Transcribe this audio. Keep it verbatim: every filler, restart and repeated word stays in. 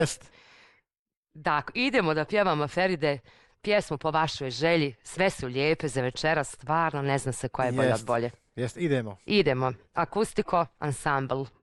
Jest. Dakle, idemo da pjevamo Feride pjesmu po vašoj želji. Sve su lijepe za večeras, stvarno ne zna se koja je bolja od bolje. Jest, idemo. Idemo. Akustiko, ansambl.